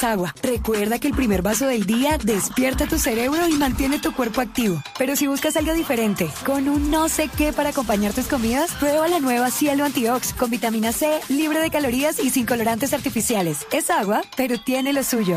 tomes agua. Recuerda que el primer vaso del día despierta tu cerebro y mantiene tu cuerpo activo. Pero si buscas algo diferente, con un no sé qué para acompañar tus comidas, prueba la nueva Cielo Antiox con vitamina C, libre de calorías y sin colorantes artificiales. Es agua, pero tiene lo suyo.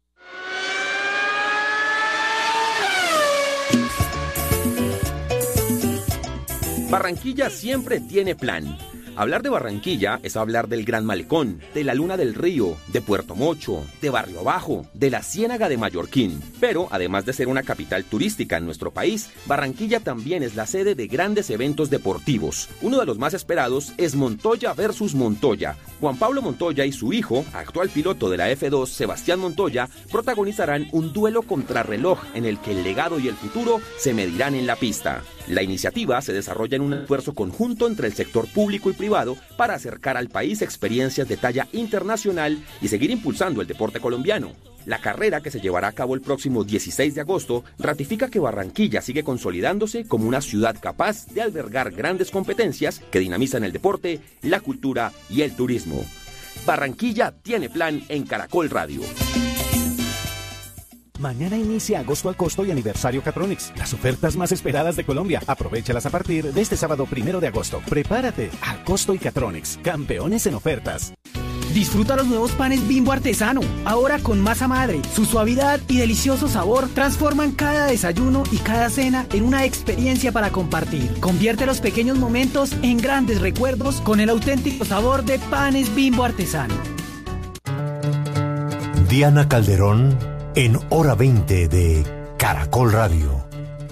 Barranquilla siempre tiene plan. Hablar de Barranquilla es hablar del Gran Malecón, de la Luna del Río, de Puerto Mocho, de Barrio Abajo, de la Ciénaga de Mallorquín. Pero, además de ser una capital turística en nuestro país, Barranquilla también es la sede de grandes eventos deportivos. Uno de los más esperados es Montoya versus Montoya. Juan Pablo Montoya y su hijo, actual piloto de la F2, Sebastián Montoya, protagonizarán un duelo contrarreloj en el que el legado y el futuro se medirán en la pista. La iniciativa se desarrolla en un esfuerzo conjunto entre el sector público y privado para acercar al país experiencias de talla internacional y seguir impulsando el deporte colombiano. La carrera, que se llevará a cabo el próximo 16 de agosto, ratifica que Barranquilla sigue consolidándose como una ciudad capaz de albergar grandes competencias que dinamizan el deporte, la cultura y el turismo. Barranquilla tiene plan en Caracol Radio. Mañana inicia Agosto al Costo y Aniversario Catronics, las ofertas más esperadas de Colombia. Aprovéchalas a partir de este sábado 1 de agosto. Prepárate, al Costo y Catronics, campeones en ofertas. Disfruta los nuevos panes Bimbo Artesano, ahora con masa madre. Su suavidad y delicioso sabor transforman cada desayuno y cada cena en una experiencia para compartir. Convierte los pequeños momentos en grandes recuerdos con el auténtico sabor de panes Bimbo Artesano. Diana Calderón en Hora 20 de Caracol Radio.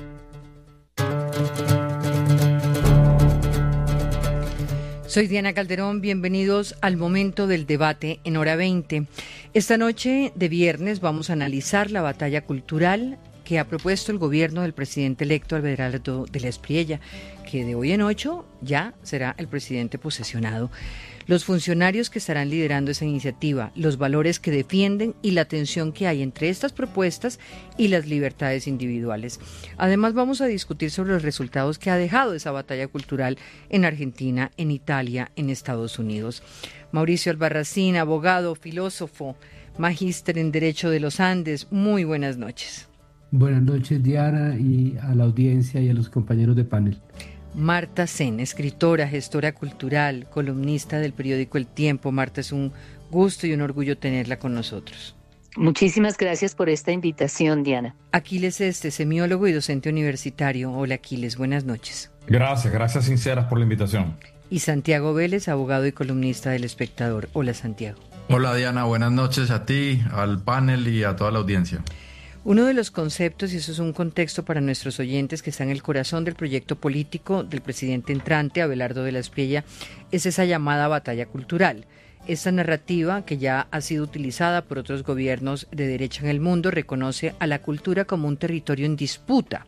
Soy Diana Calderón, bienvenidos al momento del debate en Hora 20. Esta noche de viernes vamos a analizar la batalla cultural que ha propuesto el gobierno del presidente electo Abelardo de la Espriella, que de hoy en 8 ya será el presidente posesionado. Los funcionarios que estarán liderando esa iniciativa, los valores que defienden y la tensión que hay entre estas propuestas y las libertades individuales. Además, vamos a discutir sobre los resultados que ha dejado esa batalla cultural en Argentina, en Italia, en Estados Unidos. Mauricio Albarracín, abogado, filósofo, magíster en Derecho de los Andes, muy buenas noches. Buenas noches, Diana, y a la audiencia y a los compañeros de panel. Marta Sen, escritora, gestora cultural, columnista del periódico El Tiempo. Marta, es un gusto y un orgullo tenerla con nosotros. Muchísimas gracias por esta invitación, Diana. Aquiles semiólogo y docente universitario. Hola, Aquiles, buenas noches. Gracias sinceras por la invitación. Y Santiago Vélez, abogado y columnista del Espectador. Hola, Santiago. Hola, Diana, buenas noches a ti, al panel y a toda la audiencia. Uno de los conceptos, y eso es un contexto para nuestros oyentes, que está en el corazón del proyecto político del presidente entrante, Abelardo de la Espriella, es esa llamada batalla cultural. Esta narrativa, que ya ha sido utilizada por otros gobiernos de derecha en el mundo, reconoce a la cultura como un territorio en disputa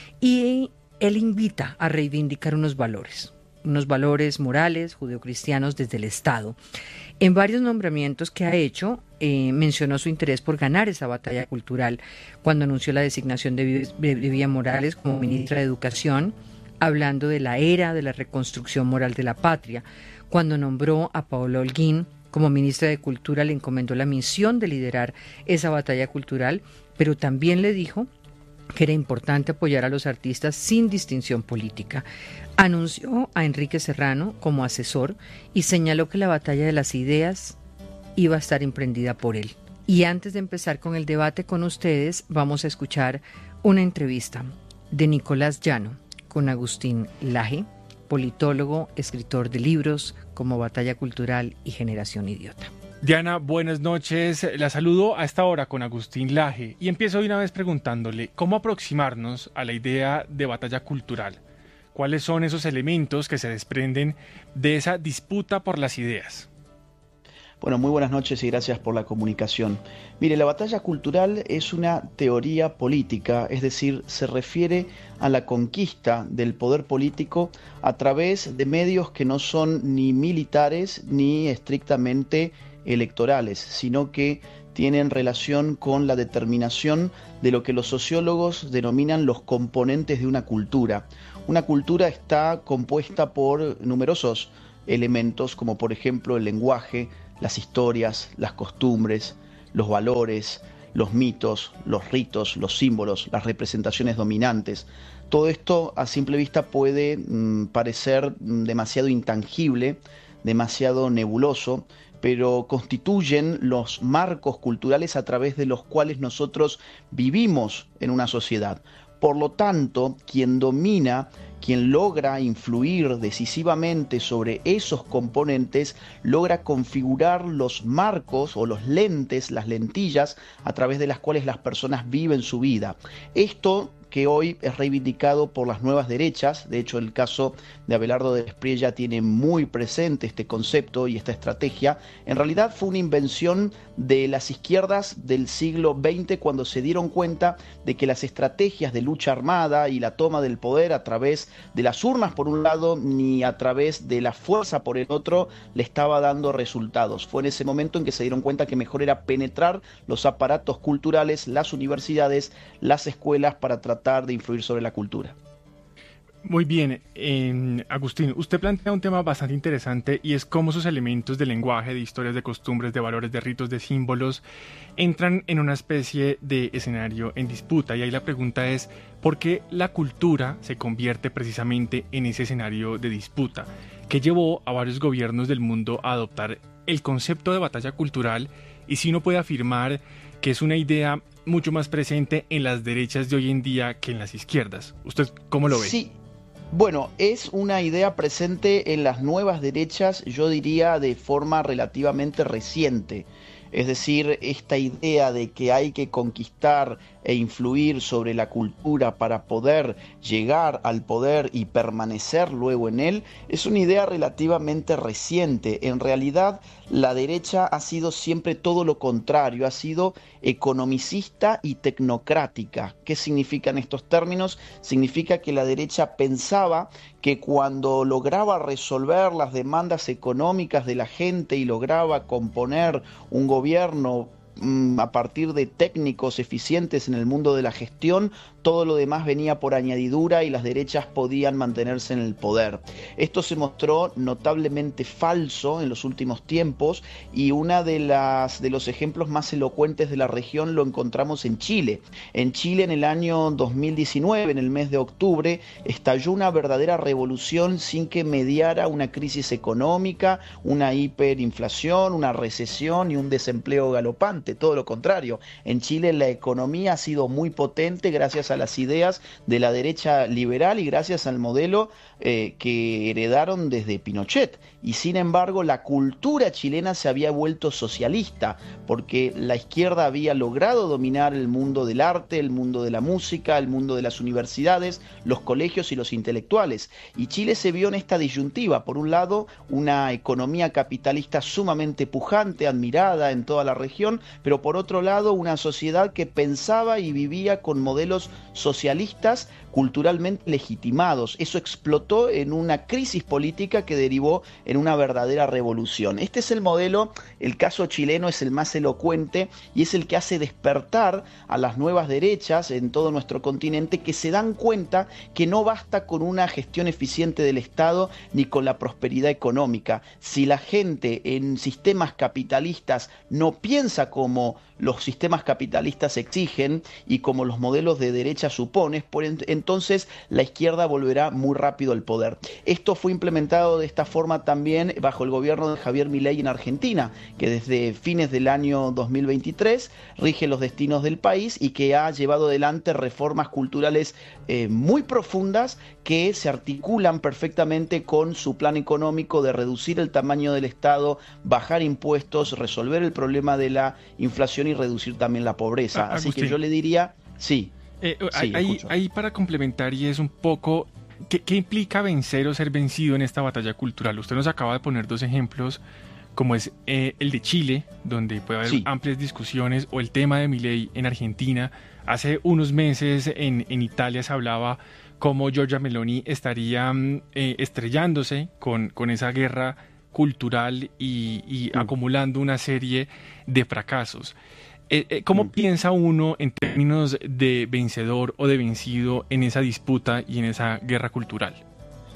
y él invita a reivindicar unos valores morales, judeocristianos desde el Estado. En varios nombramientos que ha hecho, mencionó su interés por ganar esa batalla cultural cuando anunció la designación de Vivian Morales como ministra de Educación, hablando de la era de la reconstrucción moral de la patria. Cuando nombró a Paola Holguín como ministra de Cultura, le encomendó la misión de liderar esa batalla cultural, pero también le dijo que era importante apoyar a los artistas sin distinción política. Anunció a Enrique Serrano como asesor y señaló que la batalla de las ideas iba a estar emprendida por él. Y antes de empezar con el debate con ustedes, vamos a escuchar una entrevista de Nicolás Llano con Agustín Laje, politólogo, escritor de libros como Batalla Cultural y Generación Idiota. Diana, buenas noches. La saludo a esta hora con Agustín Laje y empiezo de una vez preguntándole cómo aproximarnos a la idea de batalla cultural. ¿Cuáles son esos elementos que se desprenden de esa disputa por las ideas? Bueno, muy buenas noches y gracias por la comunicación. Mire, la batalla cultural es una teoría política, es decir, se refiere a la conquista del poder político a través de medios que no son ni militares ni estrictamente electorales, sino que tienen relación con la determinación de lo que los sociólogos denominan los componentes de una cultura. Una cultura está compuesta por numerosos elementos, como por ejemplo el lenguaje, las historias, las costumbres, los valores, los mitos, los ritos, los símbolos, las representaciones dominantes. Todo esto a simple vista puede parecer demasiado intangible, demasiado nebuloso, pero constituyen los marcos culturales a través de los cuales nosotros vivimos en una sociedad. Por lo tanto, quien domina, quien logra influir decisivamente sobre esos componentes, logra configurar los marcos o los lentes, las lentillas, a través de las cuales las personas viven su vida. Esto que hoy es reivindicado por las nuevas derechas. De hecho, el caso de Abelardo de Espriella tiene muy presente este concepto y esta estrategia. En realidad fue una invención de las izquierdas del siglo XX, cuando se dieron cuenta de que las estrategias de lucha armada y la toma del poder a través de las urnas por un lado, ni a través de la fuerza por el otro, le estaba dando resultados. Fue en ese momento en que se dieron cuenta que mejor era penetrar los aparatos culturales, las universidades, las escuelas, para tratar de influir sobre la cultura. Muy bien, Agustín, usted plantea un tema bastante interesante, y es cómo esos elementos de lenguaje, de historias, de costumbres, de valores, de ritos, de símbolos, entran en una especie de escenario en disputa. Y ahí la pregunta es, ¿por qué la cultura se convierte precisamente en ese escenario de disputa? ¿Qué llevó a varios gobiernos del mundo a adoptar el concepto de batalla cultural? Y si uno puede afirmar que es una idea mucho más presente en las derechas de hoy en día que en las izquierdas. ¿Usted cómo lo ve? Sí. Bueno, es una idea presente en las nuevas derechas, yo diría de forma relativamente reciente. Es decir, esta idea de que hay que conquistar e influir sobre la cultura para poder llegar al poder y permanecer luego en él, es una idea relativamente reciente. En realidad, la derecha ha sido siempre todo lo contrario, ha sido economicista y tecnocrática. ¿Qué significan estos términos? Significa que la derecha pensaba que cuando lograba resolver las demandas económicas de la gente y lograba componer un gobierno a partir de técnicos eficientes en el mundo de la gestión, todo lo demás venía por añadidura y las derechas podían mantenerse en el poder. Esto se mostró notablemente falso en los últimos tiempos, y una de los ejemplos más elocuentes de la región lo encontramos en Chile. En Chile, en el año 2019, en el mes de octubre, estalló una verdadera revolución sin que mediara una crisis económica, una hiperinflación, una recesión y un desempleo galopante. Todo lo contrario, en Chile la economía ha sido muy potente gracias a las ideas de la derecha liberal y gracias al modelo que heredaron desde Pinochet. Y sin embargo, la cultura chilena se había vuelto socialista, porque la izquierda había logrado dominar el mundo del arte, el mundo de la música, el mundo de las universidades, los colegios y los intelectuales. Y Chile se vio en esta disyuntiva: por un lado, una economía capitalista sumamente pujante, admirada en toda la región, pero por otro lado, una sociedad que pensaba y vivía con modelos socialistas culturalmente legitimados. Eso explotó en una crisis política que derivó en una verdadera revolución. Este es el modelo. El caso chileno es el más elocuente y es el que hace despertar a las nuevas derechas en todo nuestro continente, que se dan cuenta que no basta con una gestión eficiente del Estado ni con la prosperidad económica. Si la gente en sistemas capitalistas no piensa como los sistemas capitalistas exigen y como los modelos de derecha suponen, entonces la izquierda volverá muy rápido al poder. Esto fue implementado de esta forma también bajo el gobierno de Javier Milei en Argentina, que desde fines del año 2023 rige los destinos del país y que ha llevado adelante reformas culturales muy profundas que se articulan perfectamente con su plan económico de reducir el tamaño del Estado, bajar impuestos, resolver el problema de la inflación y reducir también la pobreza. Así que yo le diría, sí. Ahí para complementar, y es un poco, ¿qué implica vencer o ser vencido en esta batalla cultural? Usted nos acaba de poner dos ejemplos, como es el de Chile, donde puede haber amplias discusiones, o el tema de Milei en Argentina. Hace unos meses en Italia se hablaba cómo Giorgia Meloni estaría estrellándose con esa guerra cultural y acumulando una serie de fracasos. ¿Cómo piensa uno en términos de vencedor o de vencido en esa disputa y en esa guerra cultural?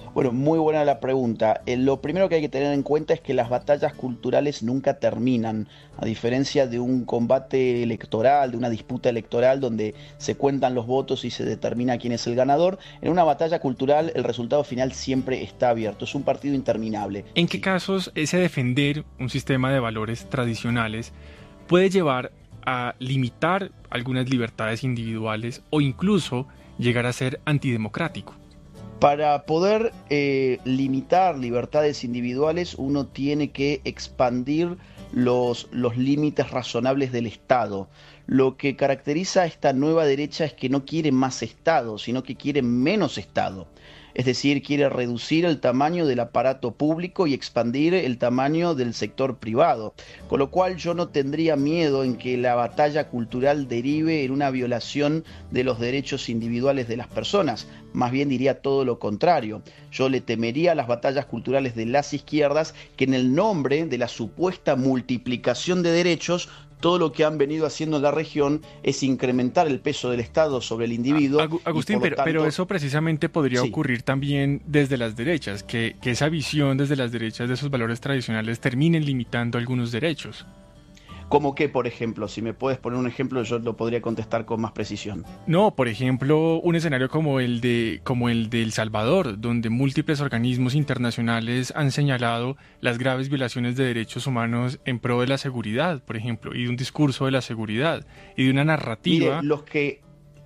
Bueno, muy buena la pregunta. Lo primero que hay que tener en cuenta es que las batallas culturales nunca terminan, a diferencia de un combate electoral, de una disputa electoral donde se cuentan los votos y se determina quién es el ganador. En una batalla cultural el resultado final siempre está abierto, es un partido interminable. ¿En qué casos ese defender un sistema de valores tradicionales puede llevar a limitar algunas libertades individuales o incluso llegar a ser antidemocrático? Para poder limitar libertades individuales, uno tiene que expandir los límites razonables del Estado. Lo que caracteriza a esta nueva derecha es que no quiere más Estado, sino que quiere menos Estado. Es decir, quiere reducir el tamaño del aparato público y expandir el tamaño del sector privado. Con lo cual yo no tendría miedo en que la batalla cultural derive en una violación de los derechos individuales de las personas. Más bien diría todo lo contrario. Yo le temería a las batallas culturales de las izquierdas que en el nombre de la supuesta multiplicación de derechos, todo lo que han venido haciendo en la región es incrementar el peso del Estado sobre el individuo. Agustín, pero eso precisamente podría ocurrir también desde las derechas, que esa visión desde las derechas de esos valores tradicionales terminen limitando algunos derechos. ¿Cómo qué, por ejemplo? Si me puedes poner un ejemplo, yo lo podría contestar con más precisión. No, por ejemplo, un escenario como el de El Salvador, donde múltiples organismos internacionales han señalado las graves violaciones de derechos humanos en pro de la seguridad, por ejemplo, y de un discurso de la seguridad y de una narrativa. Mire,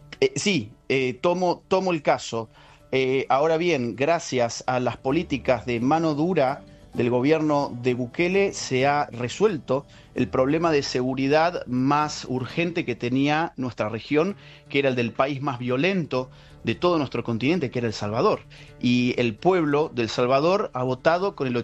tomo el caso. Ahora bien, gracias a las políticas de mano dura del gobierno de Bukele se ha resuelto el problema de seguridad más urgente que tenía nuestra región, que era el del país más violento de todo nuestro continente, que era El Salvador. Y el pueblo de El Salvador ha votado con el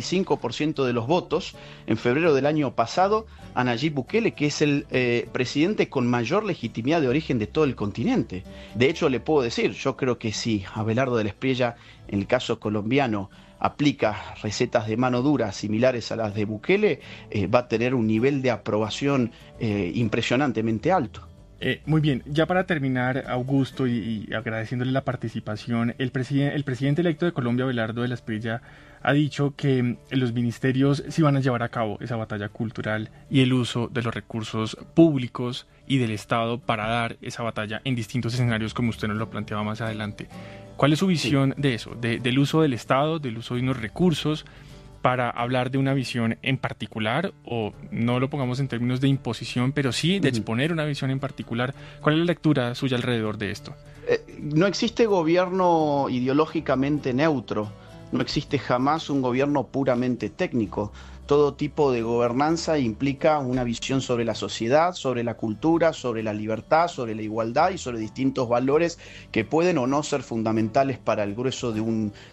85% de los votos en febrero del año pasado a Nayib Bukele, que es el presidente con mayor legitimidad de origen de todo el continente. De hecho, le puedo decir, yo creo que si Abelardo de la Espriella, en el caso colombiano, aplica recetas de mano dura similares a las de Bukele, va a tener un nivel de aprobación impresionantemente alto. Muy bien, ya para terminar, Augusto, y agradeciéndole la participación, el presidente electo de Colombia, Abelardo de la Espriella, ha dicho que los ministerios sí van a llevar a cabo esa batalla cultural y el uso de los recursos públicos y del Estado para dar esa batalla en distintos escenarios, como usted nos lo planteaba más adelante. ¿Cuál es su visión de eso, del uso del Estado, del uso de unos recursos, para hablar de una visión en particular, o no lo pongamos en términos de imposición, pero sí de exponer una visión en particular? ¿Cuál es la lectura suya alrededor de esto? No existe gobierno ideológicamente neutro, no existe jamás un gobierno puramente técnico. Todo tipo de gobernanza implica una visión sobre la sociedad, sobre la cultura, sobre la libertad, sobre la igualdad y sobre distintos valores que pueden o no ser fundamentales para el grueso de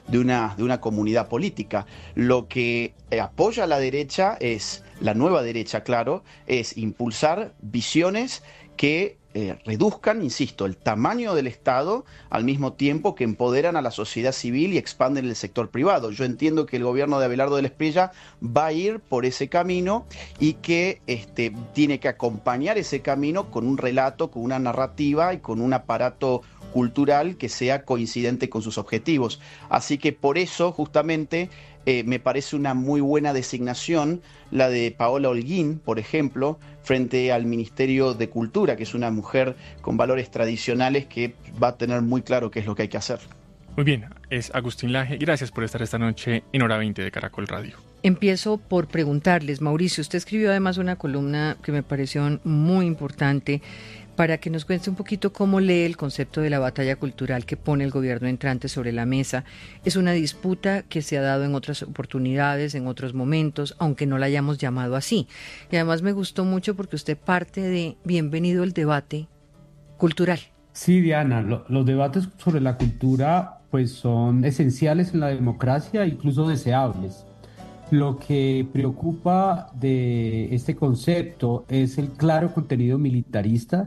una comunidad política. Lo que apoya a la derecha es, la nueva derecha, claro, es impulsar visiones que reduzcan, insisto, el tamaño del Estado al mismo tiempo que empoderan a la sociedad civil y expanden el sector privado. Yo entiendo que el gobierno de Abelardo de la Espriella va a ir por ese camino y que tiene que acompañar ese camino con un relato, con una narrativa y con un aparato cultural que sea coincidente con sus objetivos. Así que por eso, justamente, me parece una muy buena designación la de Paola Holguín, por ejemplo, frente al Ministerio de Cultura, que es una mujer con valores tradicionales que va a tener muy claro qué es lo que hay que hacer. Muy bien, es Agustín Laje. Gracias por estar esta noche en Hora 20 de Caracol Radio. Empiezo por preguntarles, Mauricio, usted escribió además una columna que me pareció muy importante para que nos cuente un poquito cómo lee el concepto de la batalla cultural que pone el gobierno entrante sobre la mesa. Es una disputa que se ha dado en otras oportunidades, en otros momentos, aunque no la hayamos llamado así. Y además me gustó mucho porque usted parte de bienvenido el debate cultural. Sí, Diana, los debates sobre la cultura pues son esenciales en la democracia, incluso deseables. Lo que preocupa de este concepto es el claro contenido militarista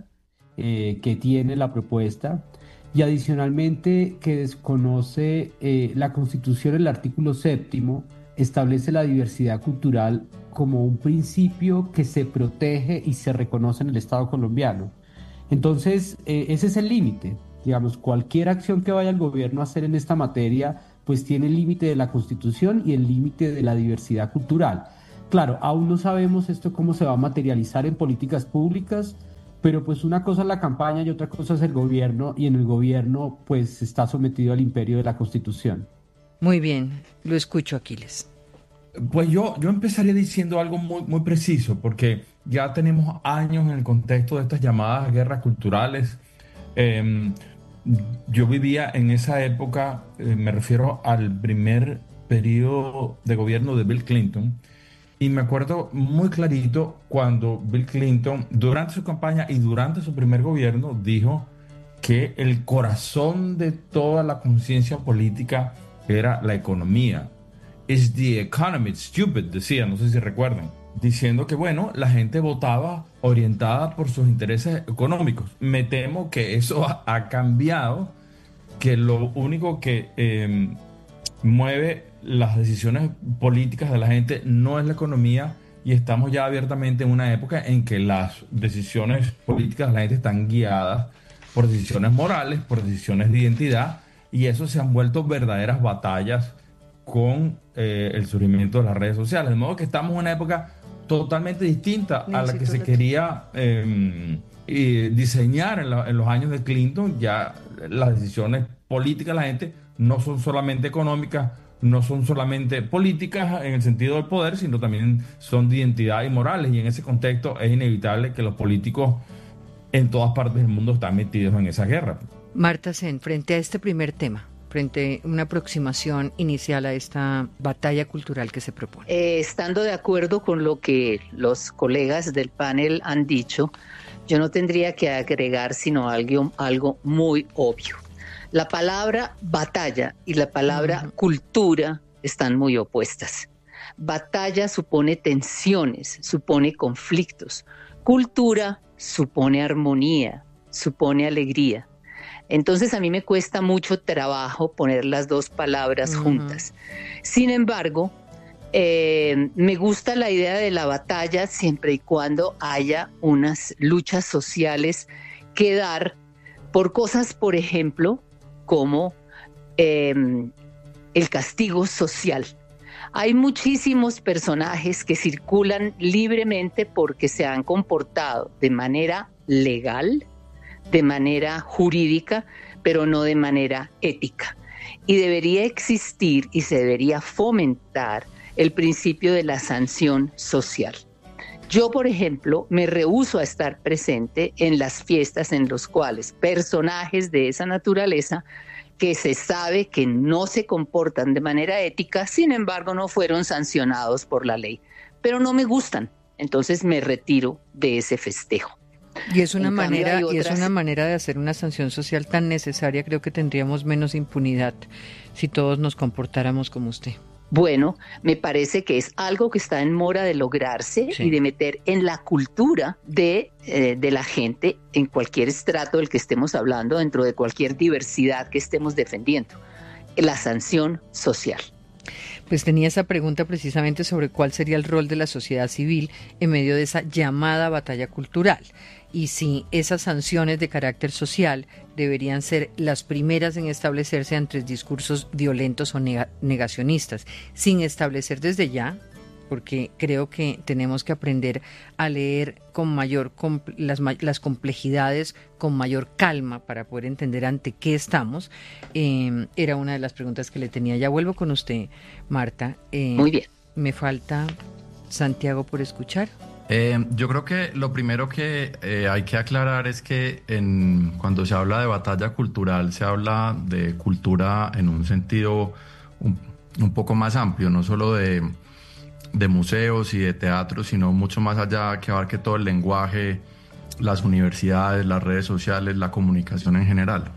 que tiene la propuesta y adicionalmente que desconoce la Constitución. El artículo 7º establece la diversidad cultural como un principio que se protege y se reconoce en el Estado colombiano. Entonces, ese es el límite. Digamos, cualquier acción que vaya el gobierno a hacer en esta materia pues tiene el límite de la Constitución y el límite de la diversidad cultural. Claro, aún no sabemos esto cómo se va a materializar en políticas públicas, pero pues una cosa es la campaña y otra cosa es el gobierno, y en el gobierno pues está sometido al imperio de la Constitución. Muy bien, lo escucho, Aquiles. Pues yo empezaría diciendo algo muy preciso, porque ya tenemos años en el contexto de estas llamadas guerras culturales. Yo vivía en esa época, me refiero al primer periodo de gobierno de Bill Clinton, y me acuerdo muy clarito cuando Bill Clinton, durante su campaña y durante su primer gobierno, dijo que el corazón de toda la conciencia política era la economía. Is the economy stupid? Decía, no sé si recuerdan, diciendo que, bueno, la gente votaba orientada por sus intereses económicos. Me temo que eso ha cambiado, que lo único que mueve las decisiones políticas de la gente no es la economía, y estamos ya abiertamente en una época en que las decisiones políticas de la gente están guiadas por decisiones morales, por decisiones de identidad, y eso se han vuelto verdaderas batallas con el surgimiento de las redes sociales. De modo que estamos en una época totalmente distinta a la que se quería diseñar en los años de Clinton. Ya las decisiones políticas de la gente no son solamente económicas, no son solamente políticas en el sentido del poder, sino también son de identidad y morales, y en ese contexto es inevitable que los políticos en todas partes del mundo están metidos en esa guerra. Marta Sen, frente a este primer tema, frente a una aproximación inicial a esta batalla cultural que se propone. Estando de acuerdo con lo que los colegas del panel han dicho, yo no tendría que agregar sino algo muy obvio. La palabra batalla y la palabra cultura están muy opuestas. Batalla supone tensiones, supone conflictos. Cultura supone armonía, supone alegría. Entonces a mí me cuesta mucho trabajo poner las dos palabras juntas. Sin embargo, me gusta la idea de la batalla siempre y cuando haya unas luchas sociales que dar por cosas, por ejemplo, como el castigo social. Hay muchísimos personajes que circulan libremente porque se han comportado de manera legal, de manera jurídica, pero no de manera ética. Y debería existir y se debería fomentar el principio de la sanción social. Yo, por ejemplo, me rehúso a estar presente en las fiestas en las cuales personajes de esa naturaleza, que se sabe que no se comportan de manera ética, sin embargo no fueron sancionados por la ley. Pero no me gustan, entonces me retiro de ese festejo. Y es una manera de hacer una sanción social tan necesaria. Creo que tendríamos menos impunidad si todos nos comportáramos como usted. Bueno, me parece que es algo que está en mora de lograrse, sí, y de meter en la cultura de la gente, en cualquier estrato del que estemos hablando, dentro de cualquier diversidad que estemos defendiendo, la sanción social. Pues tenía esa pregunta precisamente sobre cuál sería el rol de la sociedad civil en medio de esa llamada batalla cultural, y si esas sanciones de carácter social deberían ser las primeras en establecerse ante discursos violentos o negacionistas, sin establecer desde ya, porque creo que tenemos que aprender a leer con mayor las complejidades con mayor calma para poder entender ante qué estamos. Era una de las preguntas que le tenía. Ya vuelvo con usted, Marta. Muy bien. Me falta Santiago por escuchar. Yo creo que lo primero que hay que aclarar es que cuando se habla de batalla cultural, se habla de cultura en un sentido un poco más amplio, no solo de museos y de teatro, sino mucho más allá, que abarque todo el lenguaje, las universidades, las redes sociales, la comunicación en general.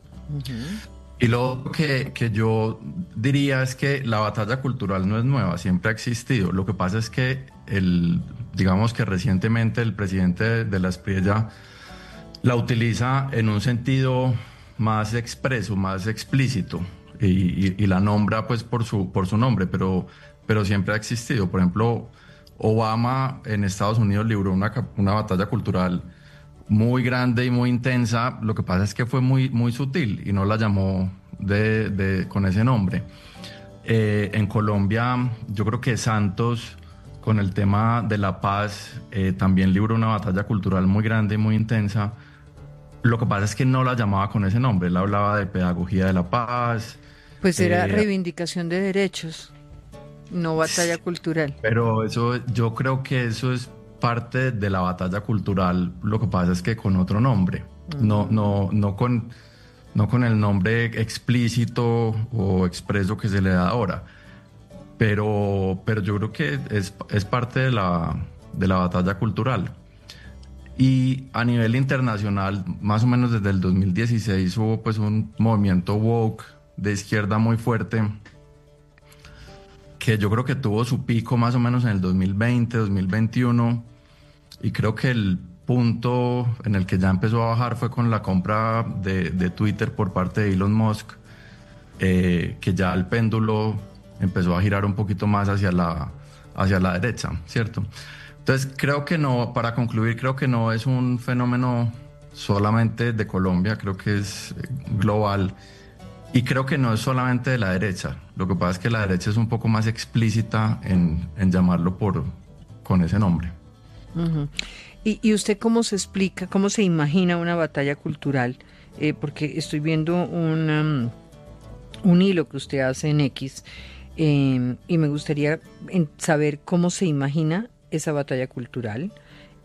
Y lo que yo diría es que la batalla cultural no es nueva, siempre ha existido. Lo que pasa es que digamos que recientemente el presidente de la Espriella la utiliza en un sentido más expreso, más explícito, y la nombra pues por su nombre, pero siempre ha existido. Por ejemplo, Obama en Estados Unidos libró una batalla cultural muy grande y muy intensa. Lo que pasa es que fue muy, muy sutil y no la llamó con ese nombre. En Colombia, yo creo que Santos, con el tema de la paz, también libró una batalla cultural muy grande y muy intensa. Lo que pasa es que no la llamaba con ese nombre, él hablaba de pedagogía de la paz. Pues era reivindicación de derechos, no batalla cultural. Pero yo creo que eso es parte de la batalla cultural, lo que pasa es que con otro nombre, no con el nombre explícito o expreso que se le da ahora. Pero yo creo que es parte de la batalla cultural. Y a nivel internacional, más o menos desde el 2016 hubo pues un movimiento woke de izquierda muy fuerte que yo creo que tuvo su pico más o menos en el 2020, 2021, y creo que el punto en el que ya empezó a bajar fue con la compra de Twitter por parte de Elon Musk, que ya el péndulo empezó a girar un poquito más hacia la derecha, ¿cierto? Entonces creo que no, para concluir, creo que no es un fenómeno solamente de Colombia, creo que es global y creo que no es solamente de la derecha. Lo que pasa es que la derecha es un poco más explícita en llamarlo con ese nombre. Uh-huh. ¿Y usted cómo se explica, cómo se imagina una batalla cultural? Porque estoy viendo un hilo que usted hace en X y me gustaría saber cómo se imagina esa batalla cultural,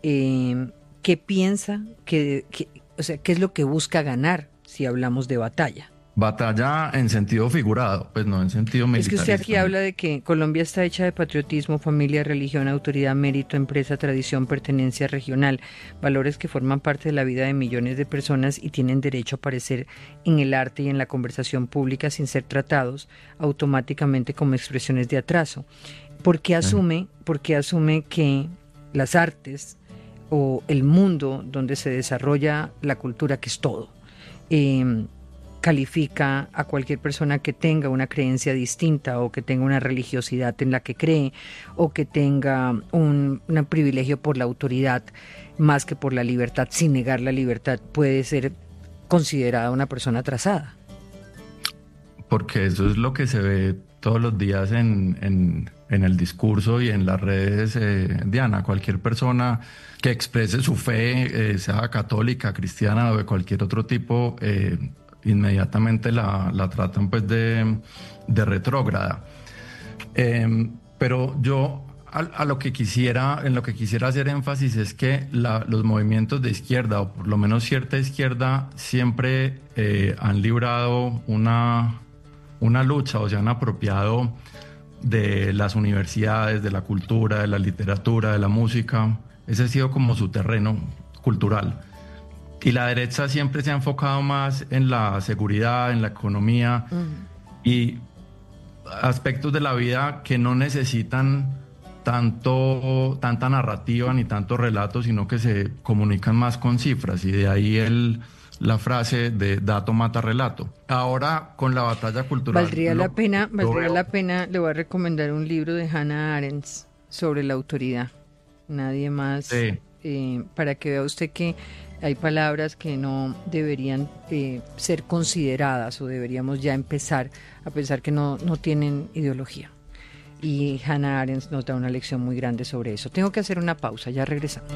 qué piensa, o sea, qué es lo que busca ganar si hablamos de batalla. Batalla en sentido figurado, pues no en sentido militarista. Es que usted aquí habla de que Colombia está hecha de patriotismo, familia, religión, autoridad, mérito, empresa, tradición, pertenencia regional, valores que forman parte de la vida de millones de personas y tienen derecho a aparecer en el arte y en la conversación pública sin ser tratados automáticamente como expresiones de atraso. ¿Por qué asume que las artes o el mundo donde se desarrolla la cultura, que es todo, califica a cualquier persona que tenga una creencia distinta o que tenga una religiosidad en la que cree o que tenga un privilegio por la autoridad más que por la libertad, sin negar la libertad, puede ser considerada una persona atrasada? Porque eso es lo que se ve todos los días en el discurso y en las redes, Diana. Cualquier persona que exprese su fe, sea católica, cristiana o de cualquier otro tipo, inmediatamente la tratan pues de retrógrada. Pero yo en lo que quisiera hacer énfasis es que los movimientos de izquierda, o por lo menos cierta izquierda, siempre han librado una lucha, o se han apropiado de las universidades, de la cultura, de la literatura, de la música. Ese ha sido como su terreno cultural. Y la derecha siempre se ha enfocado más en la seguridad, en la economía y aspectos de la vida que no necesitan tanta narrativa ni tanto relato, sino que se comunican más con cifras, y de ahí la frase de dato mata relato. Ahora, con la batalla cultural... Valdría la pena, le voy a recomendar un libro de Hannah Arendt sobre la autoridad. Nadie más, sí. Para que vea usted que hay palabras que no deberían ser consideradas, o deberíamos ya empezar a pensar que no tienen ideología. Y Hannah Arendt nos da una lección muy grande sobre eso. Tengo que hacer una pausa, ya regresamos.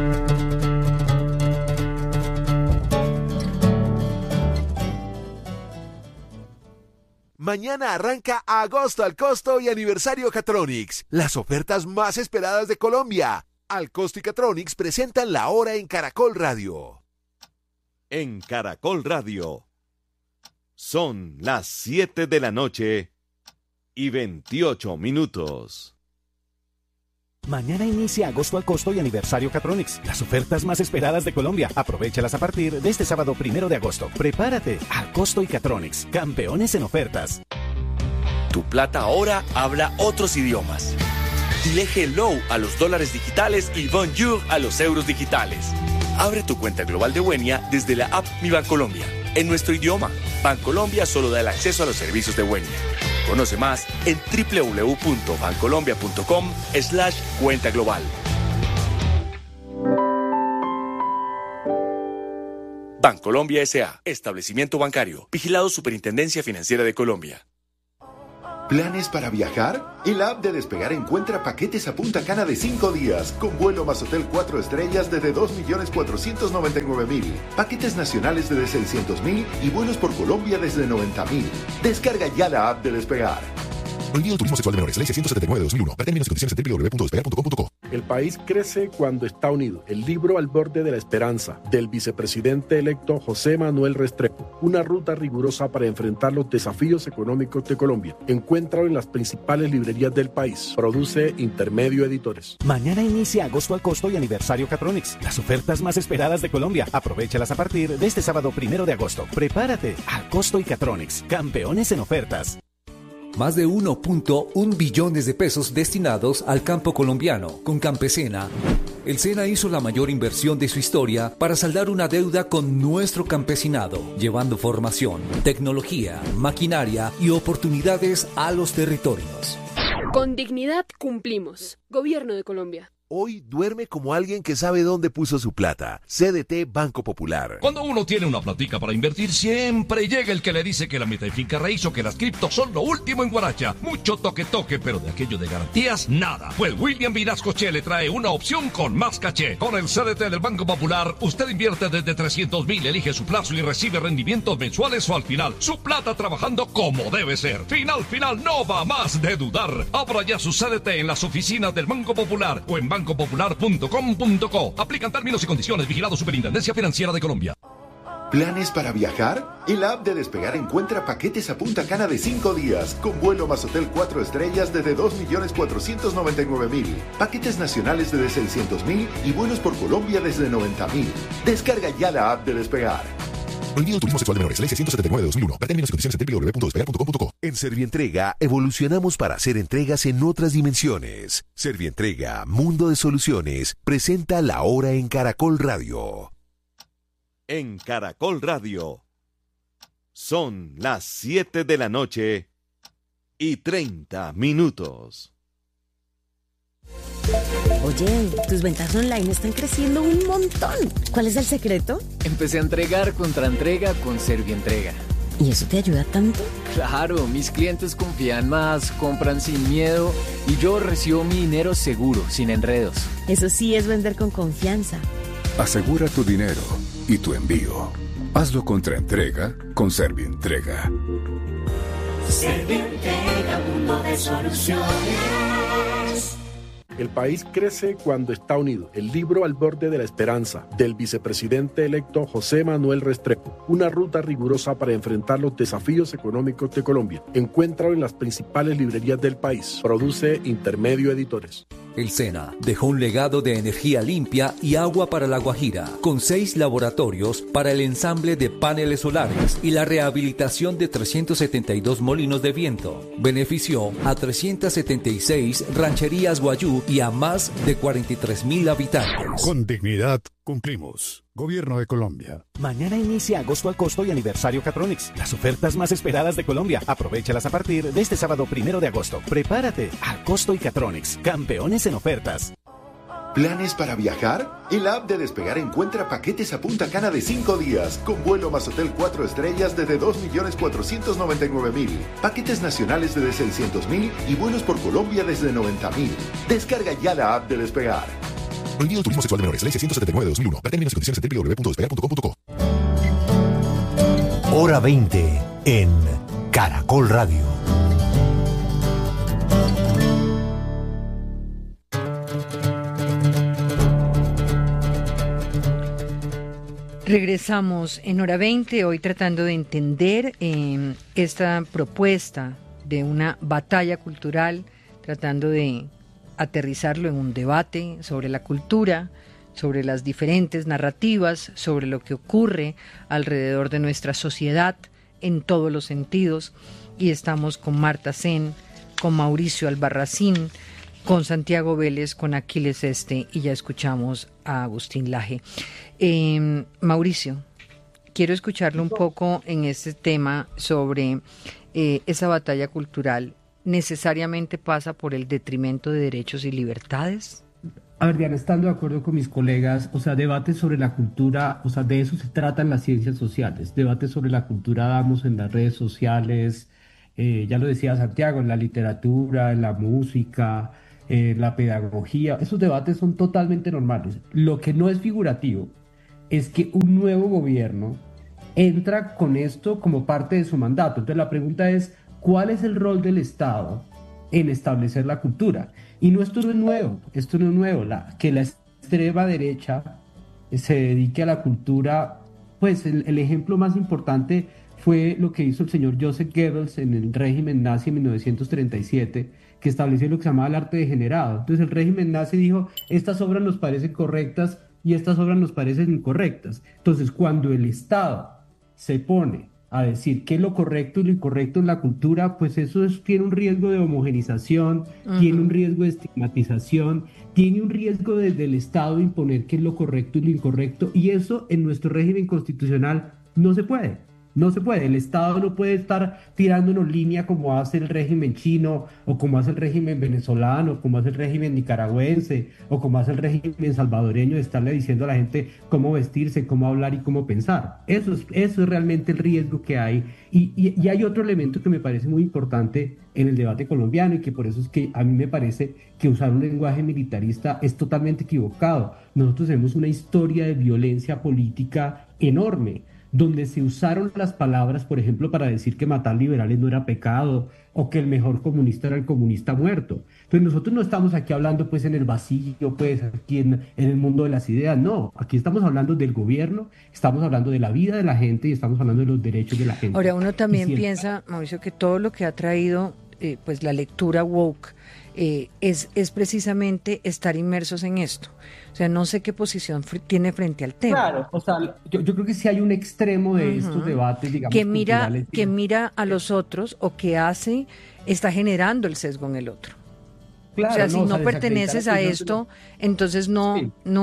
Mañana arranca Agosto al Costo y Aniversario Catronics, las ofertas más esperadas de Colombia. Al Costo y Catronics presentan la hora en Caracol Radio. En Caracol Radio son las 7 de la noche y 28 minutos. Mañana inicia Agosto al Costo y Aniversario Catronics, las ofertas más esperadas de Colombia. Aprovéchalas a partir de este sábado 1 de agosto. Prepárate, al Costo y Catronics, campeones en ofertas. Tu plata ahora habla otros idiomas. Dile hello a los dólares digitales y bonjour a los euros digitales. Abre tu cuenta global de Buenia desde la app Mi Bancolombia, en nuestro idioma. Bancolombia solo da el acceso a los servicios de Buenia. Conoce más en www.bancolombia.com/cuenta global. Bancolombia S.A. Establecimiento bancario. Vigilado Superintendencia Financiera de Colombia. ¿Planes para viajar? En la app de Despegar encuentra paquetes a Punta Cana de 5 días, con vuelo más hotel 4 estrellas desde 2.499.000, paquetes nacionales desde 600.000 y vuelos por Colombia desde 90.000. Descarga ya la app de Despegar. Prohibido turismo sexual de menores, ley 679 de 2001. Para términos y condiciones en www.despegar.com.co. El país crece cuando está unido. El libro Al borde de la esperanza, del vicepresidente electo José Manuel Restrepo. Una ruta rigurosa para enfrentar los desafíos económicos de Colombia. Encuéntralo en las principales librerías del país. Produce Intermedio Editores. Mañana inicia Agosto al Costo y Aniversario Catronics. Las ofertas más esperadas de Colombia. Aprovéchalas a partir de este sábado 1 de agosto. Prepárate. Al Costo y Catronics. Campeones en ofertas. Más de 1.1 billones de pesos destinados al campo colombiano. Con Campesina, el SENA hizo la mayor inversión de su historia para saldar una deuda con nuestro campesinado, llevando formación, tecnología, maquinaria y oportunidades a los territorios. Con dignidad cumplimos. Gobierno de Colombia. Hoy duerme como alguien que sabe dónde puso su plata. CDT Banco Popular. Cuando uno tiene una platica para invertir, siempre llega el que le dice que la meta y finca raíz o que las criptos son lo último en Guaracha. Mucho toque, pero de aquello de garantías, nada. Pues William Vinascoche le trae una opción con más caché. Con el CDT del Banco Popular, usted invierte desde 300.000, elige su plazo y recibe rendimientos mensuales o al final. Su plata trabajando como debe ser. Final, no va más de dudar. Abra ya su CDT en las oficinas del Banco Popular o en bancopopular.com.co. Aplican términos y condiciones. Vigilado Superintendencia Financiera de Colombia. ¿Planes para viajar? En la app de Despegar encuentra paquetes a Punta Cana de 5 días, con vuelo más hotel 4 estrellas desde 2.499.000, paquetes nacionales desde 600.000 y vuelos por Colombia desde 90.000. Descarga ya la app de Despegar. Prohibido turismo sexual de menores, ley 679 de 2001. Para términos y condiciones en www.despegar.com.co. En Servientrega evolucionamos para hacer entregas en otras dimensiones. Servientrega, Mundo de Soluciones, presenta La Hora en Caracol Radio. En Caracol Radio son las 7 de la noche y 30 minutos. Oye, tus ventas online están creciendo un montón. ¿Cuál es el secreto? Empecé a entregar contra entrega con Servientrega. ¿Y eso te ayuda tanto? Claro, mis clientes confían más, compran sin miedo y yo recibo mi dinero seguro, sin enredos. Eso sí es vender con confianza. Asegura tu dinero y tu envío. Hazlo contra entrega con Servientrega. Servientrega, mundo de soluciones. El país crece cuando está unido. El libro Al borde de la esperanza, del vicepresidente electo José Manuel Restrepo. Una ruta rigurosa para enfrentar los desafíos económicos de Colombia. Encuéntralo en las principales librerías del país. Produce Intermedio Editores. El SENA dejó un legado de energía limpia y agua para La Guajira, con 6 laboratorios para el ensamble de paneles solares y la rehabilitación de 372 molinos de viento. Benefició a 376 rancherías guayú y a más de 43.000 habitantes. Con dignidad cumplimos. Gobierno de Colombia. Mañana inicia Agosto al Costo y Aniversario Catronics. Las ofertas más esperadas de Colombia. Aprovéchalas a partir de este sábado 1 de agosto. Prepárate. Al Costo y Catronics. Campeones en ofertas. ¿Planes para viajar? En la app de Despegar encuentra paquetes a Punta Cana de 5 días, con vuelo más hotel 4 estrellas desde 2.499.000, paquetes nacionales desde 600.000 y vuelos por Colombia desde 90.000. Descarga ya la app de Despegar. Prohibido turismo sexual de menores, ley 679 de 2001. Para términos y condiciones en www.despegar.com.co. Hora 20 en Caracol Radio. Regresamos en Hora 20, hoy tratando de entender esta propuesta de una batalla cultural, tratando de aterrizarlo en un debate sobre la cultura, sobre las diferentes narrativas, sobre lo que ocurre alrededor de nuestra sociedad en todos los sentidos. Y estamos con Marta Sen, con Mauricio Albarracín, con Santiago Vélez, con Aquiles Este, y ya escuchamos a Agustín Laje. Mauricio, quiero escucharlo un poco en este tema sobre esa batalla cultural. ¿Necesariamente pasa por el detrimento de derechos y libertades? A ver, Diana, estando de acuerdo con mis colegas, o sea, debates sobre la cultura, o sea, de eso se tratan las ciencias sociales. Debates sobre la cultura damos en las redes sociales, ya lo decía Santiago, en la literatura, en la música, en la pedagogía. Esos debates son totalmente normales. Lo que no es figurativo es que un nuevo gobierno entra con esto como parte de su mandato. Entonces la pregunta es, ¿cuál es el rol del Estado en establecer la cultura? Y esto no es nuevo, que la extrema derecha se dedique a la cultura, pues el ejemplo más importante fue lo que hizo el señor Joseph Goebbels en el régimen nazi en 1937, que estableció lo que se llamaba el arte degenerado. Entonces el régimen nazi dijo, estas obras nos parecen correctas y estas obras nos parecen incorrectas. Entonces cuando el Estado se pone a decir qué es lo correcto y lo incorrecto en la cultura, pues eso tiene un riesgo de homogenización, tiene un riesgo de estigmatización, tiene un riesgo desde el Estado de imponer qué es lo correcto y lo incorrecto, y eso en nuestro régimen constitucional no se puede. No se puede, el Estado no puede estar tirándonos línea como hace el régimen chino, o como hace el régimen venezolano, como hace el régimen nicaragüense, o como hace el régimen salvadoreño, de estarle diciendo a la gente cómo vestirse, cómo hablar y cómo pensar. Eso es realmente el riesgo que hay. Y hay otro elemento que me parece muy importante en el debate colombiano, y que por eso es que a mí me parece que usar un lenguaje militarista es totalmente equivocado. Nosotros tenemos una historia de violencia política enorme, donde se usaron las palabras, por ejemplo, para decir que matar liberales no era pecado, o que el mejor comunista era el comunista muerto. Entonces nosotros no estamos aquí hablando pues en el vacío, pues aquí en el mundo de las ideas, no, aquí estamos hablando del gobierno, estamos hablando de la vida de la gente y estamos hablando de los derechos de la gente. Ahora uno también piensa, Mauricio, que todo lo que ha traído pues la lectura woke es precisamente estar inmersos en esto. O sea, no sé qué posición tiene frente al tema. Claro, o sea, yo creo que sí hay un extremo de estos debates, digamos, que mira a los otros, o que está generando el sesgo en el otro. Claro, o sea, si no perteneces a esto, entonces no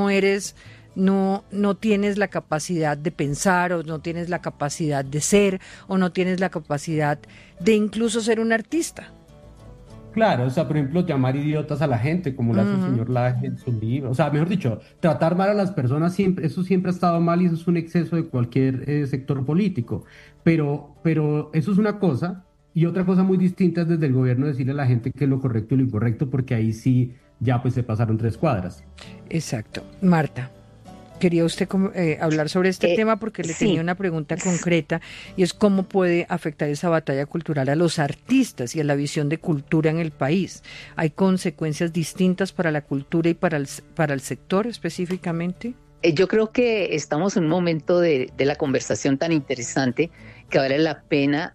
tienes la capacidad de pensar, o no tienes la capacidad de ser, o no tienes la capacidad de incluso ser un artista. Claro, o sea, por ejemplo, llamar idiotas a la gente, como lo hace el señor Laje en su libro. O sea, mejor dicho, tratar mal a las personas, eso siempre ha estado mal, y eso es un exceso de cualquier sector político. Pero eso es una cosa, y otra cosa muy distinta es desde el gobierno decirle a la gente qué es lo correcto y lo incorrecto, porque ahí sí ya pues se pasaron 3 cuadras. Exacto. Marta, quería usted hablar sobre este tema, porque le tenía una pregunta concreta, y es cómo puede afectar esa batalla cultural a los artistas y a la visión de cultura en el país. ¿Hay consecuencias distintas para la cultura y para el sector específicamente? Yo creo que estamos en un momento de la conversación tan interesante que vale la pena,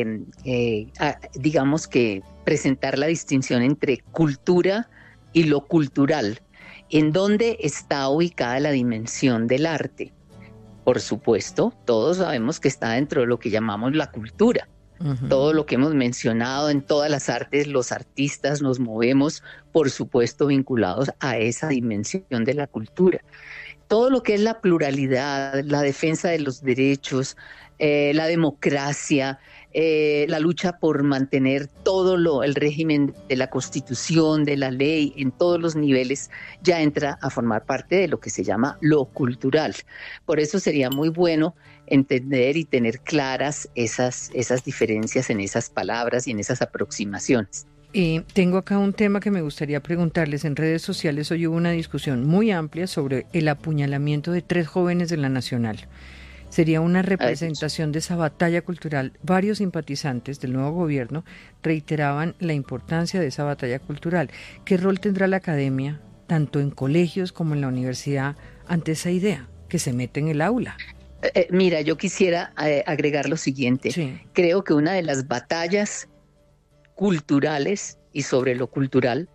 digamos que presentar la distinción entre cultura y lo cultural. ¿En dónde está ubicada la dimensión del arte? Por supuesto, todos sabemos que está dentro de lo que llamamos la cultura. Todo lo que hemos mencionado en todas las artes, los artistas nos movemos, por supuesto, vinculados a esa dimensión de la cultura. Todo lo que es la pluralidad, la defensa de los derechos, la democracia, la lucha por mantener el régimen de la Constitución, de la ley, en todos los niveles, ya entra a formar parte de lo que se llama lo cultural. Por eso sería muy bueno entender y tener claras esas diferencias en esas palabras y en esas aproximaciones. Tengo acá un tema que me gustaría preguntarles. En redes sociales hoy hubo una discusión muy amplia sobre el apuñalamiento de 3 jóvenes de la Nacional. Sería una representación de esa batalla cultural. Varios simpatizantes del nuevo gobierno reiteraban la importancia de esa batalla cultural. ¿Qué rol tendrá la academia, tanto en colegios como en la universidad, ante esa idea que se mete en el aula? Mira, yo quisiera agregar lo siguiente. Sí. Creo que una de las batallas culturales y sobre lo cultural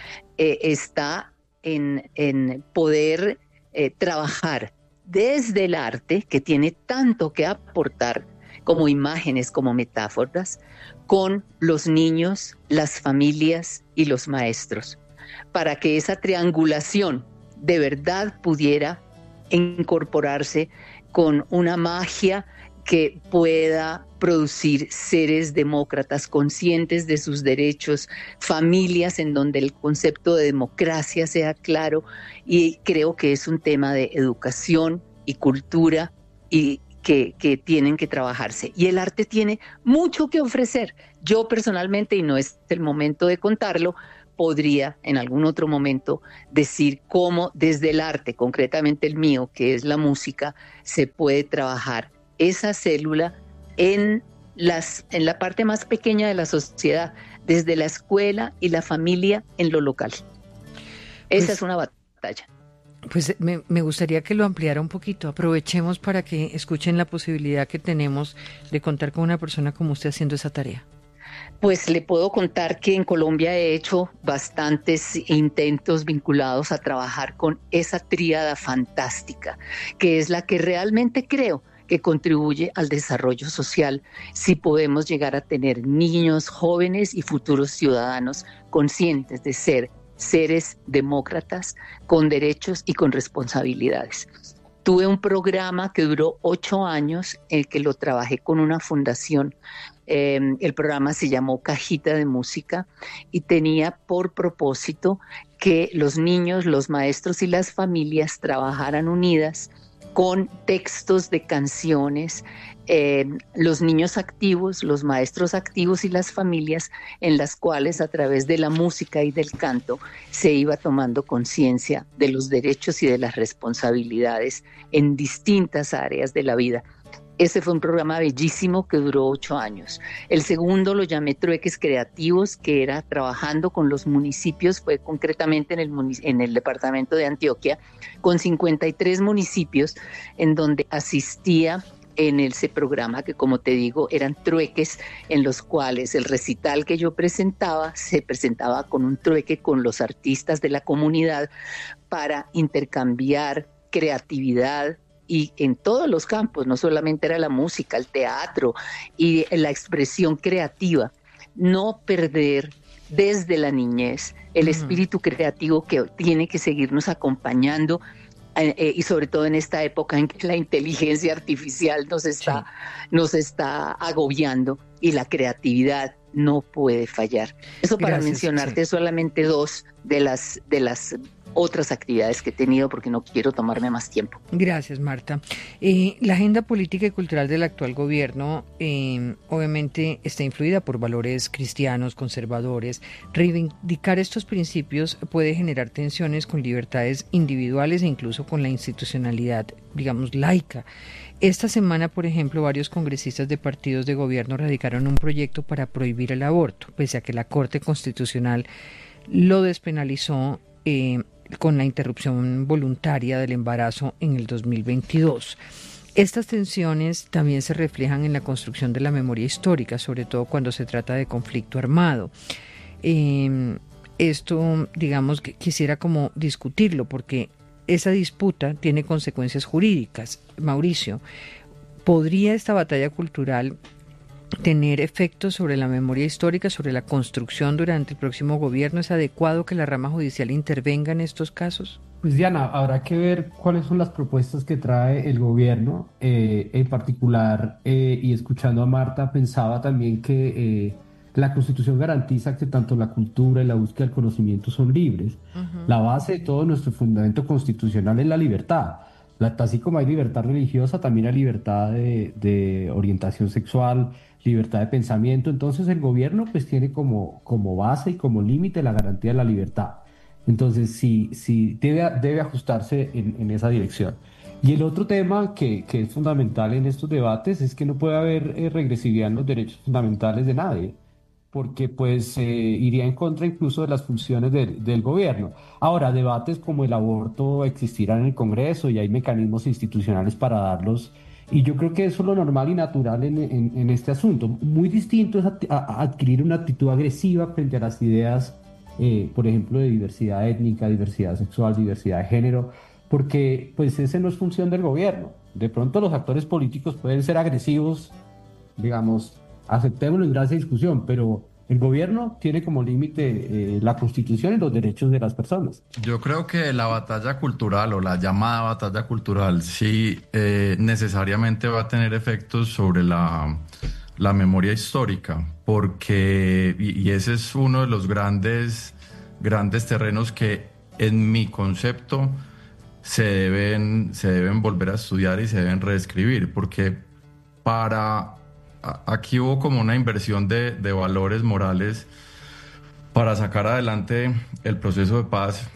está en poder trabajar desde el arte, que tiene tanto que aportar como imágenes, como metáforas, con los niños, las familias y los maestros, para que esa triangulación de verdad pudiera incorporarse con una magia que pueda producir seres demócratas conscientes de sus derechos, familias en donde el concepto de democracia sea claro, y creo que es un tema de educación y cultura y que tienen que trabajarse. Y el arte tiene mucho que ofrecer. Yo personalmente, y no es el momento de contarlo, podría en algún otro momento decir cómo desde el arte, concretamente el mío, que es la música, se puede trabajar esa célula en la parte más pequeña de la sociedad, desde la escuela y la familia en lo local. Esa es una batalla. Pues me gustaría que lo ampliara un poquito. Aprovechemos para que escuchen la posibilidad que tenemos de contar con una persona como usted haciendo esa tarea. Pues le puedo contar que en Colombia he hecho bastantes intentos vinculados a trabajar con esa tríada fantástica, que es la que realmente creo que contribuye al desarrollo social si podemos llegar a tener niños, jóvenes y futuros ciudadanos conscientes de ser seres demócratas con derechos y con responsabilidades. Tuve un programa que duró 8 años, que lo trabajé con una fundación. El programa se llamó Cajita de Música y tenía por propósito que los niños, los maestros y las familias trabajaran unidas con textos de canciones, los niños activos, los maestros activos y las familias, en las cuales a través de la música y del canto se iba tomando conciencia de los derechos y de las responsabilidades en distintas áreas de la vida. Ese fue un programa bellísimo que duró 8 años. El segundo lo llamé Trueques Creativos, que era trabajando con los municipios, fue concretamente en el departamento de Antioquia, con 53 municipios, en donde asistía en ese programa que, como te digo, eran trueques en los cuales el recital que yo presentaba se presentaba con un trueque con los artistas de la comunidad para intercambiar creatividad, y en todos los campos, no solamente era la música, el teatro y la expresión creativa, no perder desde la niñez el espíritu creativo que tiene que seguirnos acompañando, y sobre todo en esta época en que la inteligencia artificial nos está agobiando y la creatividad no puede fallar. Eso para mencionarte solamente 2 de las otras actividades que he tenido, porque no quiero tomarme más tiempo. Gracias, Marta. La agenda política y cultural del actual gobierno obviamente está influida por valores cristianos, conservadores. Reivindicar estos principios puede generar tensiones con libertades individuales e incluso con la institucionalidad, digamos, laica. Esta semana, por ejemplo, varios congresistas de partidos de gobierno radicaron un proyecto para prohibir el aborto, pese a que la Corte Constitucional lo despenalizó con la interrupción voluntaria del embarazo en el 2022. Estas tensiones también se reflejan en la construcción de la memoria histórica, sobre todo cuando se trata de conflicto armado. Esto, digamos, que quisiera como discutirlo, porque esa disputa tiene consecuencias jurídicas. Mauricio, ¿podría esta batalla cultural tener efectos sobre la memoria histórica, sobre la construcción durante el próximo gobierno? ¿Es adecuado que la rama judicial intervenga en estos casos? Pues Diana, habrá que ver cuáles son las propuestas que trae el gobierno. En particular, y escuchando a Marta, pensaba también que la Constitución garantiza que tanto la cultura y la búsqueda del conocimiento son libres. La base de todo nuestro fundamento constitucional es la libertad. Así como hay libertad religiosa, también hay libertad de orientación sexual, libertad de pensamiento. Entonces el gobierno pues tiene como base y como límite la garantía de la libertad. Entonces sí debe ajustarse en esa dirección. Y el otro tema que es fundamental en estos debates es que no puede haber regresividad en los derechos fundamentales de nadie, porque pues iría en contra incluso de las funciones del gobierno. Ahora, debates como el aborto existirán en el Congreso y hay mecanismos institucionales para darlos, y yo creo que eso es lo normal y natural en este asunto. Muy distinto es a adquirir una actitud agresiva frente a las ideas, por ejemplo, de diversidad étnica, diversidad sexual, diversidad de género, porque pues esa no es función del gobierno. De pronto los actores políticos pueden ser agresivos, digamos, aceptémoslo en gracia de discusión, pero El gobierno tiene como límite la Constitución y los derechos de las personas. Yo creo que la batalla cultural o la llamada batalla cultural sí necesariamente va a tener efectos sobre la memoria histórica, porque, y ese es uno de los grandes terrenos que en mi concepto se deben volver a estudiar y se deben reescribir, porque aquí hubo como una inversión de valores morales para sacar adelante el proceso de paz.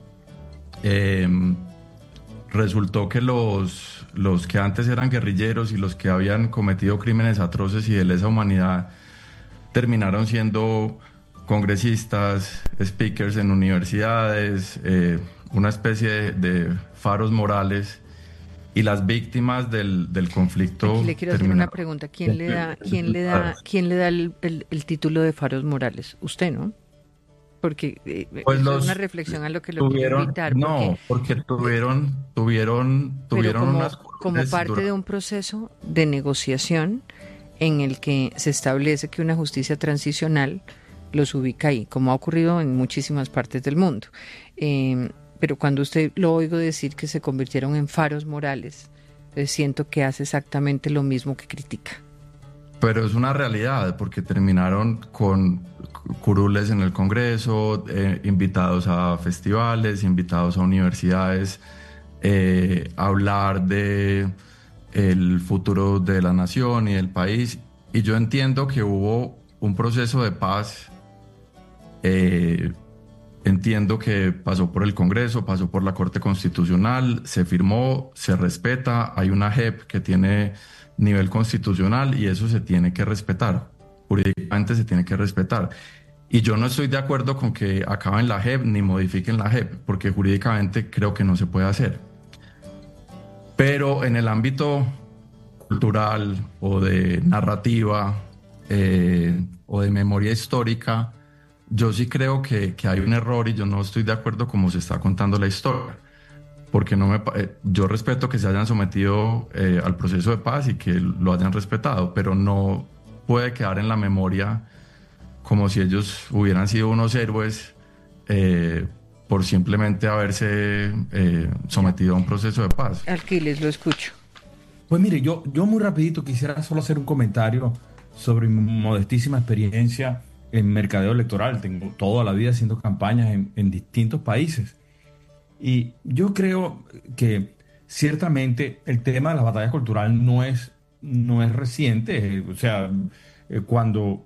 Resultó que los que antes eran guerrilleros y los que habían cometido crímenes atroces y de lesa humanidad terminaron siendo congresistas, speakers en universidades, una especie de faros morales, y las víctimas del conflicto. Aquí le quiero hacer una pregunta. ¿Quién le da el título de faros morales? Usted, ¿no? Porque pues es una reflexión a lo que lo quiero invitar. Porque tuvieron como parte de un proceso de negociación en el que se establece que una justicia transicional los ubica ahí, como ha ocurrido en muchísimas partes del mundo. Pero cuando usted lo oigo decir que se convirtieron en faros morales, siento que hace exactamente lo mismo que critica. Pero es una realidad, porque terminaron con curules en el Congreso, invitados a festivales, invitados a universidades, a hablar de el futuro de la nación y del país. Y yo entiendo que hubo un proceso de paz. Entiendo que pasó por el Congreso, pasó por la Corte Constitucional, se firmó, se respeta, hay una JEP que tiene nivel constitucional y eso se tiene que respetar, jurídicamente se tiene que respetar. Y yo no estoy de acuerdo con que acaben la JEP ni modifiquen la JEP, porque jurídicamente creo que no se puede hacer. Pero en el ámbito cultural o de narrativa o de memoria histórica, yo sí creo que hay un error y yo no estoy de acuerdo cómo se está contando la historia, porque yo respeto que se hayan sometido al proceso de paz y que lo hayan respetado, pero no puede quedar en la memoria como si ellos hubieran sido unos héroes por simplemente haberse sometido a un proceso de paz. Alquiles, lo escucho. Pues mire, yo muy rapidito quisiera solo hacer un comentario sobre mi modestísima experiencia en mercadeo electoral. Tengo toda la vida haciendo campañas en distintos países. Y yo creo que ciertamente el tema de la batalla cultural no es reciente. O sea, cuando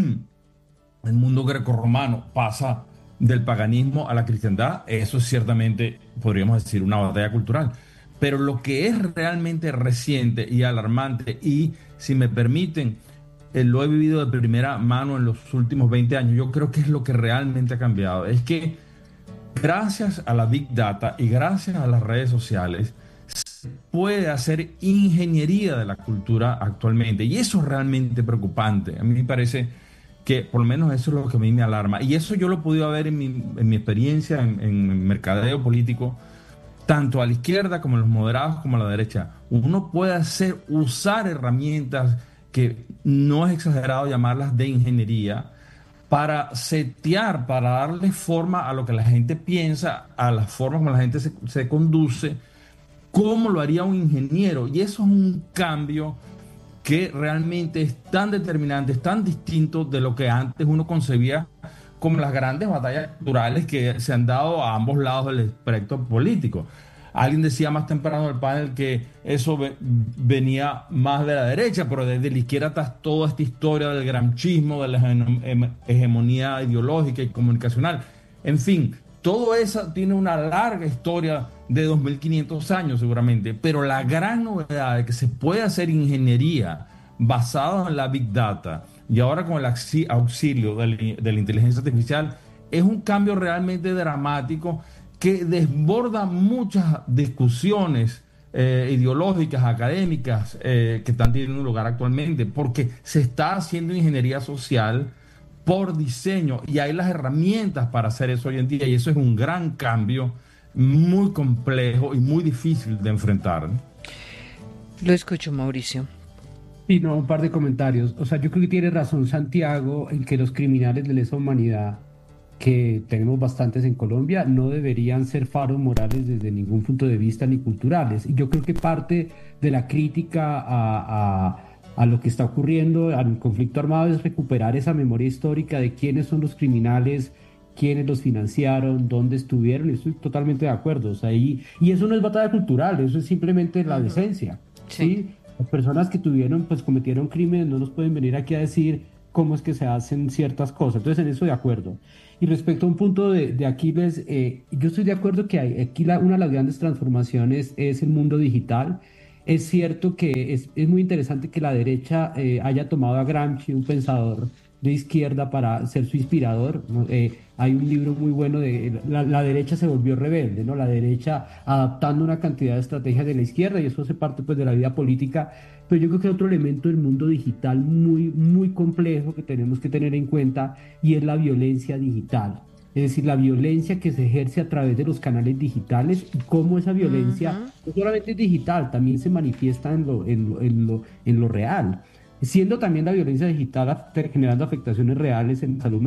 el mundo grecorromano pasa del paganismo a la cristiandad, eso es ciertamente, podríamos decir, una batalla cultural. Pero lo que es realmente reciente y alarmante, y si me permiten, lo he vivido de primera mano en los últimos 20 años, yo creo que es lo que realmente ha cambiado, es que gracias a la Big Data y gracias a las redes sociales se puede hacer ingeniería de la cultura actualmente, y eso es realmente preocupante. A mí me parece que por lo menos eso es lo que a mí me alarma, y eso yo lo he podido ver en mi experiencia en mercadeo político, tanto a la izquierda como a los moderados como a la derecha. Uno puede usar herramientas que no es exagerado llamarlas de ingeniería, para setear, para darle forma a lo que la gente piensa, a la forma como la gente se conduce, como lo haría un ingeniero. Y eso es un cambio que realmente es tan determinante, es tan distinto de lo que antes uno concebía como las grandes batallas culturales que se han dado a ambos lados del espectro político. Alguien decía más temprano en el panel que eso venía más de la derecha, pero desde la izquierda está toda esta historia del gramscismo, de la hegemonía ideológica y comunicacional. En fin, todo eso tiene una larga historia de 2500 años seguramente, pero la gran novedad de que se puede hacer ingeniería basada en la Big Data y ahora con el auxilio de la inteligencia artificial es un cambio realmente dramático que desborda muchas discusiones ideológicas, académicas que están teniendo lugar actualmente, porque se está haciendo ingeniería social por diseño y hay las herramientas para hacer eso hoy en día, y eso es un gran cambio muy complejo y muy difícil de enfrentar. Lo escucho, Mauricio. Y no, un par de comentarios. O sea, yo creo que tiene razón Santiago en que los criminales de lesa humanidad, que tenemos bastantes en Colombia, no deberían ser faros morales desde ningún punto de vista ni culturales. Y yo creo que parte de la crítica a lo que está ocurriendo al conflicto armado es recuperar esa memoria histórica de quiénes son los criminales, quiénes los financiaron, dónde estuvieron, y estoy totalmente de acuerdo. O sea, y eso no es batalla cultural, eso es simplemente la decencia, ¿sí? Las personas que pues cometieron crímenes no nos pueden venir aquí a decir cómo es que se hacen ciertas cosas. Entonces, en eso de acuerdo. Y respecto a un punto de Aquiles, yo estoy de acuerdo que aquí una de las grandes transformaciones es el mundo digital. Es cierto que es muy interesante que la derecha haya tomado a Gramsci, un pensador de izquierda, para ser su inspirador, ¿no? Hay un libro muy bueno de la derecha se volvió rebelde, ¿no? La derecha adaptando una cantidad de estrategias de la izquierda, y eso hace parte pues de la vida política. Pero yo creo que hay otro elemento del mundo digital muy, muy complejo que tenemos que tener en cuenta, y es la violencia digital. Es decir, la violencia que se ejerce a través de los canales digitales, y cómo esa violencia no solamente es digital, también se manifiesta en lo real, siendo también la violencia digital generando afectaciones reales en salud mental